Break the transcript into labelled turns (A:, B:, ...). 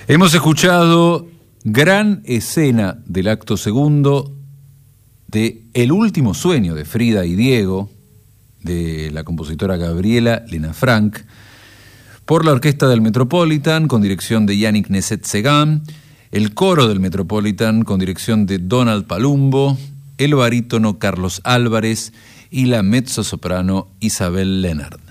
A: Hemos escuchado gran escena del acto segundo de El último sueño de Frida y Diego, de la compositora Gabriela Lena Frank, por la orquesta del Metropolitan con dirección de Yannick Nézet-Séguin, el coro del Metropolitan con dirección de Donald Palumbo, el barítono Carlos Álvarez y la mezzosoprano Isabel Lennart.